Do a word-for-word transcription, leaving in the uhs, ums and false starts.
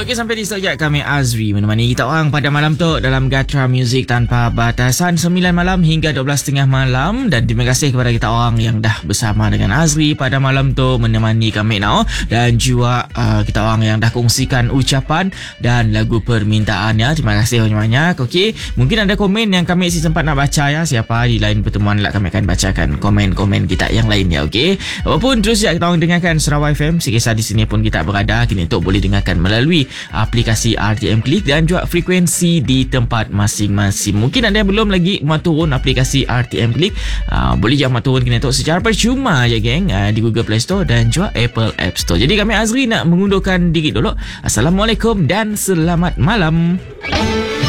Okey, sampai di sekejap kami Azri menemani kita orang pada malam tu dalam Gatra Music Tanpa Batasan sembilan malam hingga dua belas tiga puluh malam. Dan terima kasih kepada kita orang yang dah bersama dengan Azri pada malam tu menemani kami now. Dan juga uh, kita orang yang dah kongsikan ucapan dan lagu permintaannya. Terima kasih banyak-banyak. Okey, mungkin ada komen yang kami si sempat nak baca ya. Siapa di lain pertemuan lah kami akan bacakan komen-komen kita yang lainnya. Okey, apapun terus ya kita orang dengarkan Sarawak F M. Sekisah di sini pun kita berada. Kini tu boleh dengarkan melalui aplikasi R T M Click dan juga frekuensi di tempat masing-masing. Mungkin ada yang belum lagi muat turun aplikasi R T M Click, uh, boleh je muat turun kini tu secara percuma je geng, uh, di Google Play Store dan juga Apple App Store. Jadi kami Azri nak mengundurkan diri dulu. Assalamualaikum dan selamat malam.